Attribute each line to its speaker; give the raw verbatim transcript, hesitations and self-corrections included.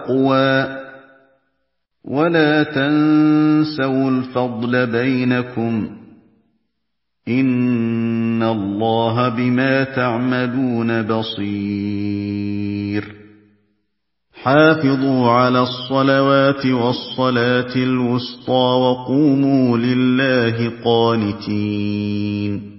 Speaker 1: وَالتَّقْوَىٰ وَلَا تَنسَوُا الْفَضْلَ بَيْنَكُمْ ۚ إِنَّ اللَّهَ بِمَا تَعْمَلُونَ بَصِيرٌ حَافِظُوا عَلَى الصَّلَوَاتِ وَالصَّلَاةِ الْوُسْطَىٰ وَقُومُوا لِلَّهِ قَانِتِينَ